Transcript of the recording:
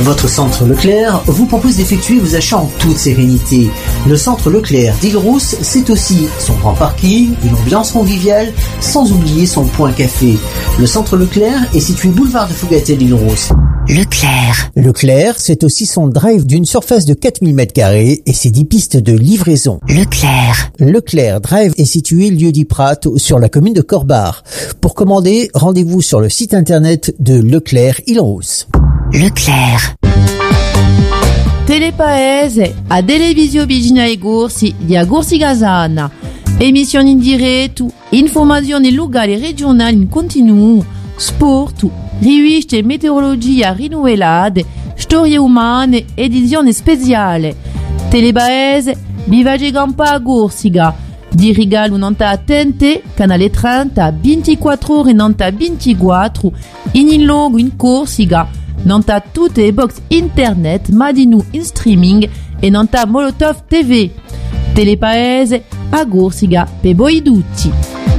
Votre centre Leclerc vous propose d'effectuer vos achats en toute sérénité. Le centre Leclerc d'Île-Rousse, c'est aussi son grand parking, une ambiance conviviale, sans oublier son point café. Le centre Leclerc est situé boulevard de Fougaté d'Île-Rousse. Leclerc. Leclerc, c'est aussi son drive d'une surface de 4000 m² et ses 10 pistes de livraison. Leclerc. Leclerc Drive est situé lieu dit Prat sur la commune de Corbar. Pour commander, rendez-vous sur le site internet de Leclerc Île-Rousse. Leclerc. Telepaese a Televisione vicina ai corsi di Agorsi Gazana. Emissioni in diretto, informazioni locali e regionali in continuo, sport, riviste meteorologia rinnovate, storie umane, edizione speciale. Telepaese, Bivage Campa a Corsica. Di regalo nanta attente, canale 30, 24 ore nanta 24, in logo in Corsica. Nanta tutte le box internet, Madinu in streaming e nanta Molotov TV. Telepaese a Corsica per voi tutti.